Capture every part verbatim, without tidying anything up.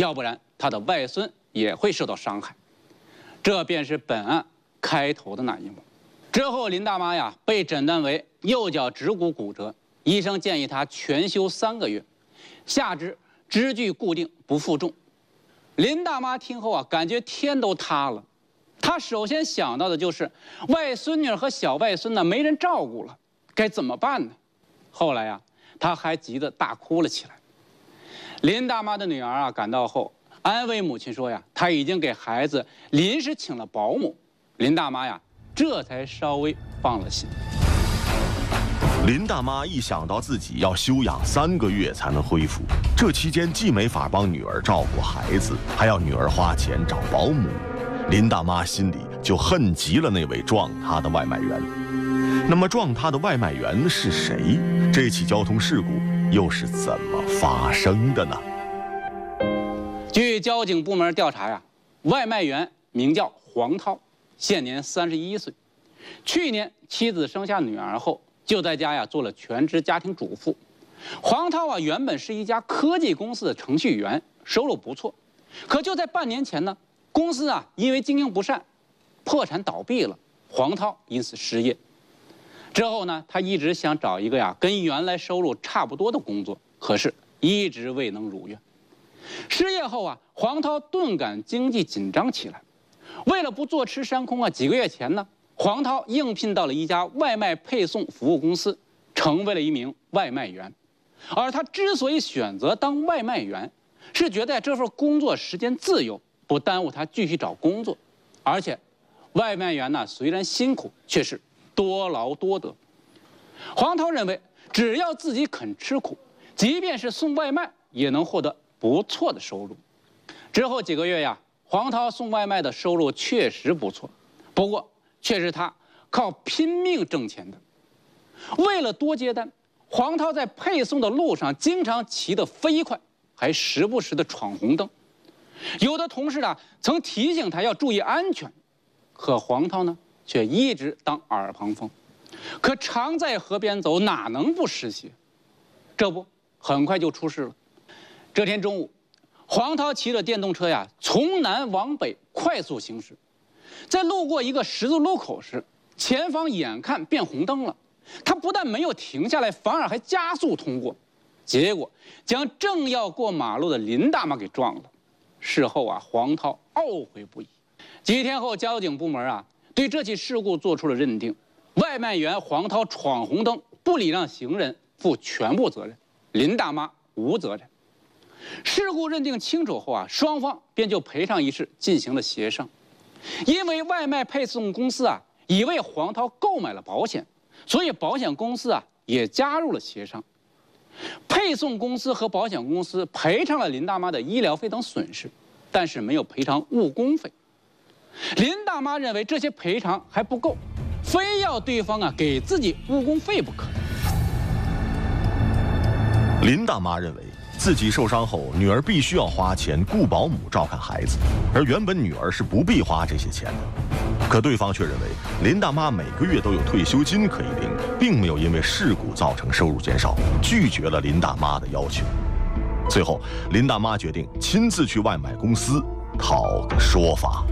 要不然他的外孙也会受到伤害。这便是本案开头的那一幕。之后，林大妈呀被诊断为右脚趾骨骨折，医生建议她全休三个月，下肢支距固定，不负重。林大妈听后啊，感觉天都塌了。她首先想到的就是外孙女和小外孙呢没人照顾了，该怎么办呢？后来呀，她还急得大哭了起来。林大妈的女儿啊赶到后，安慰母亲说呀，她已经给孩子临时请了保姆。林大妈呀，这才稍微放了心。 林大妈一想到自己要休养三个月才能恢复，这期间既没法帮女儿照顾孩子，还要女儿花钱找保姆，林大妈心里就恨极了那位撞她的外卖员。那么撞她的外卖员是谁？这起交通事故又是怎么发生的呢？ 据交警部门调查呀，外卖员名叫黄涛，现年三十一岁。去年妻子生下女儿后，就在家呀做了全职家庭主妇。黄涛啊原本是一家科技公司的程序员，收入不错。可就在半年前呢，公司啊因为经营不善，破产倒闭了，黄涛因此失业。之后呢，他一直想找一个呀跟原来收入差不多的工作，可是一直未能如愿。失业后啊，黄涛顿感经济紧张起来。为了不坐吃山空啊，几个月前呢，黄涛应聘到了一家外卖配送服务公司，成为了一名外卖员。而他之所以选择当外卖员，是觉得这份工作时间自由，不耽误他继续找工作。而且，外卖员呢虽然辛苦，却是多劳多得。黄涛认为，只要自己肯吃苦，即便是送外卖，也能获得不错的收入。之后几个月呀，黄涛送外卖的收入确实不错，不过却是他靠拼命挣钱的。为了多接单，黄涛在配送的路上经常骑得飞快，还时不时的闯红灯。有的同事呢曾提醒他要注意安全，可黄涛呢却一直当耳旁风。可常在河边走，哪能不湿鞋？这不，很快就出事了。这天中午，黄涛骑着电动车呀，从南往北快速行驶，在路过一个十字路口时，前方眼看变红灯了，他不但没有停下来，反而还加速通过，结果将正要过马路的林大妈给撞了。事后啊，黄涛懊悔不已。几天后，交警部门啊对这起事故做出了认定：外卖员黄涛闯红灯，不礼让行人，负全部责任；林大妈无责任。事故认定清楚后啊，双方便就赔偿一事进行了协商。因为外卖配送公司啊已为黄涛购买了保险，所以保险公司啊也加入了协商。配送公司和保险公司赔偿了林大妈的医疗费等损失，但是没有赔偿误工费。林大妈认为这些赔偿还不够，非要对方啊给自己误工费不可。 林大妈认为自己受伤后，女儿必须要花钱雇保姆照看孩子，而原本女儿是不必花这些钱的。可对方却认为林大妈每个月都有退休金可以领，并没有因为事故造成收入减少，拒绝了林大妈的要求。最后，林大妈决定亲自去外卖公司讨个说法。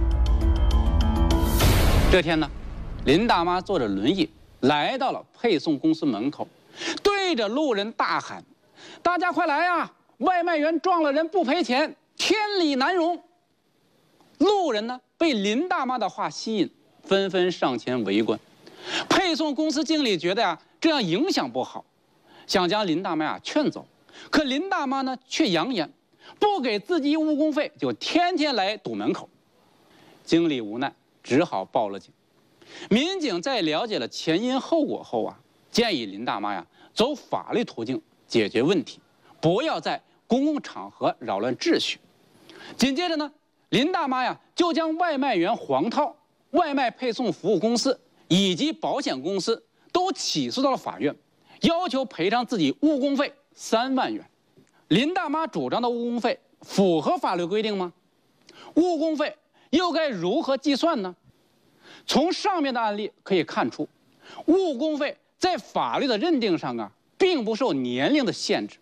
这天呢，林大妈坐着轮椅来到了配送公司门口，对着路人大喊：“大家快来呀！外卖员撞了人不赔钱，天理难容！”路人呢被林大妈的话吸引，纷纷上前围观。配送公司经理觉得呀、啊、这样影响不好，想将林大妈呀、啊、劝走。可林大妈呢却扬言不给自己误工费，就天天来堵门口。经理无奈，只好报了警。民警在了解了前因后果后啊，建议林大妈呀走法律途径解决问题，不要在公共场合扰乱秩序。紧接着呢，林大妈呀就将外卖员黄涛、外卖配送服务公司以及保险公司都起诉到了法院，要求赔偿自己误工费三万元。林大妈主张的误工费符合法律规定吗？误工费又该如何计算呢？从上面的案例可以看出，误工费在法律的认定上啊，并不受年龄的限制。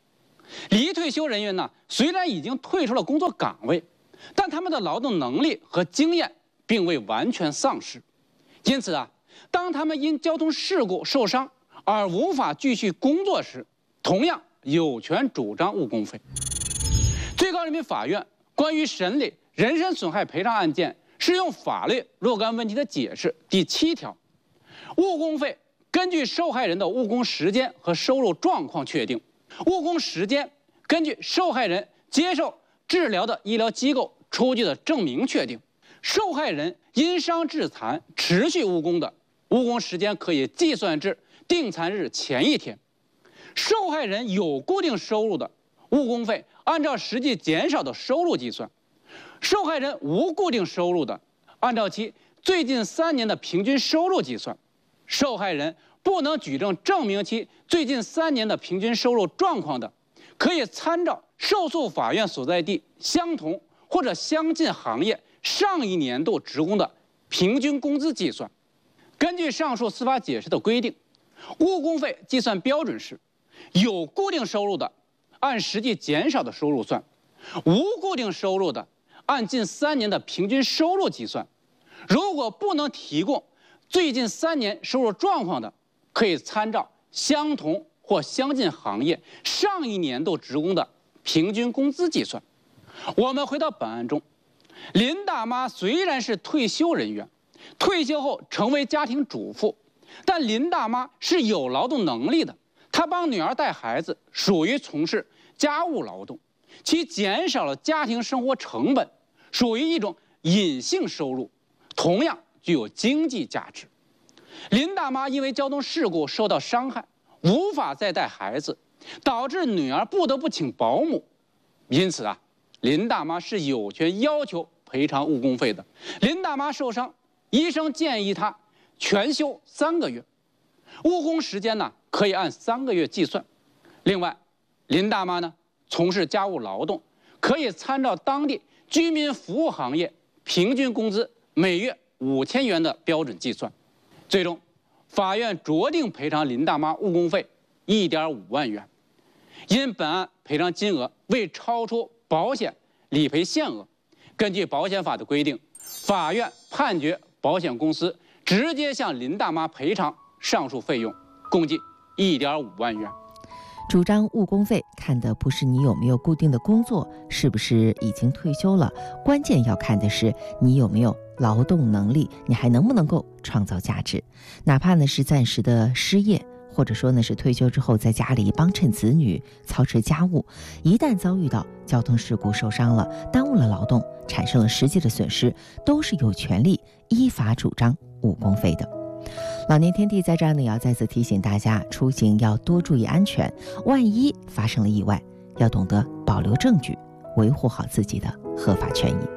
离退休人员呢，虽然已经退出了工作岗位，但他们的劳动能力和经验并未完全丧失。因此啊，当他们因交通事故受伤而无法继续工作时，同样有权主张误工费。最高人民法院关于审理人身损害赔偿案件适用法律若干问题的解释第七条，误工费根据受害人的误工时间和收入状况确定。误工时间根据受害人接受治疗的医疗机构出具的证明确定。受害人因伤致残持续误工的，误工时间可以计算至定残日前一天。受害人有固定收入的，误工费按照实际减少的收入计算；受害人无固定收入的，按照其最近三年的平均收入计算。受害人不能举证证明其最近三年的平均收入状况的，可以参照受诉法院所在地相同或者相近行业上一年度职工的平均工资计算。根据上述司法解释的规定，误工费计算标准是：有固定收入的，按实际减少的收入算；无固定收入的，按近三年的平均收入计算。如果不能提供最近三年收入状况的，可以参照相同或相近行业上一年度职工的平均工资计算。我们回到本案中，林大妈虽然是退休人员，退休后成为家庭主妇，但林大妈是有劳动能力的，她帮女儿带孩子，属于从事家务劳动，其减少了家庭生活成本，属于一种隐性收入，同样具有经济价值。林大妈因为交通事故受到伤害，无法再带孩子，导致女儿不得不请保姆。因此啊，林大妈是有权要求赔偿误工费的。林大妈受伤，医生建议她全休三个月，误工时间呢可以按三个月计算。另外，林大妈呢从事家务劳动，可以参照当地居民服务行业平均工资每月五千元的标准计算。最终，法院酌定赔偿林大妈误工费一点五万元。因本案赔偿金额未超出保险理赔限额，根据保险法的规定，法院判决保险公司直接向林大妈赔偿上述费用，共计一点五万元。 主张误工费看的不是你有没有固定的工作，是不是已经退休了，关键要看的是你有没有劳动能力，你还能不能够创造价值。哪怕呢是暂时的失业，或者说呢是退休之后在家里帮衬子女操持家务，一旦遭遇到交通事故受伤了，耽误了劳动，产生了实际的损失，都是有权利依法主张误工费的。老年天地在这儿呢，也要再次提醒大家，出行要多注意安全，万一发生了意外，要懂得保留证据，维护好自己的合法权益。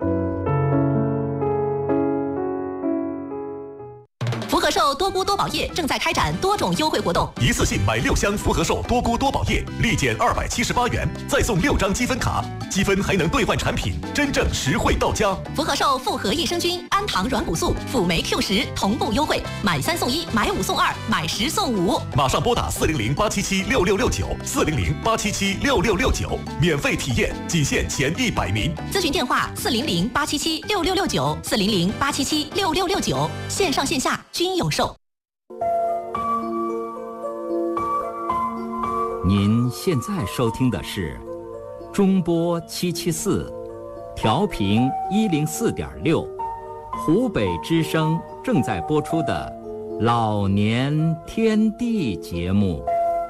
福和寿多菇多宝液正在开展多种优惠活动， 一次性买六箱福和寿多菇多宝液，立减二百七十八元，再送六张积分卡，积分还能兑换产品，真正实惠到家。 福和寿复合益生菌、氨糖软骨素、辅酶 Q 十同步优惠，买三送一，买五送二，买十送五。 马上拨打四零零八七七六六六九，四零零八七七六六六九，免费体验，仅限前一百名。 咨询电话：四零零八七七六六六九，四零零八七七六六六九，线上线下均有售。 您现在收听的是中波七七四，调频一零四点六，湖北之声正在播出的老年天地节目。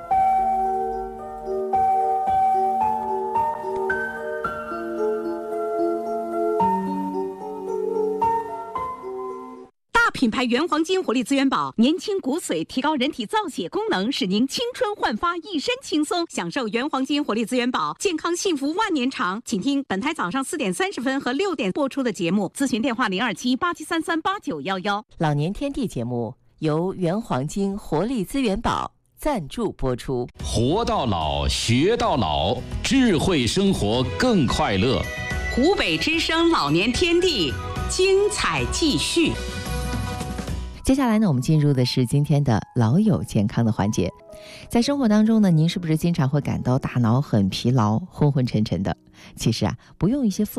品牌原黄金活力资源宝，年轻骨髓，提高人体造血功能，使您青春焕发，一身轻松。享受原黄金活力资源宝，健康幸福万年长。请听本台早上四点三十分和六点播出的节目，咨询电话零二七八七三三八九幺幺。 老年天地节目由原黄金活力资源宝赞助播出。 活到老，学到老，智慧生活更快乐。 湖北之声老年天地，精彩继续。 接下来呢，我们进入的是今天的老友健康的环节。 在生活当中呢，您是不是经常会感到大脑很疲劳、昏昏沉沉的？其实啊，不用一些复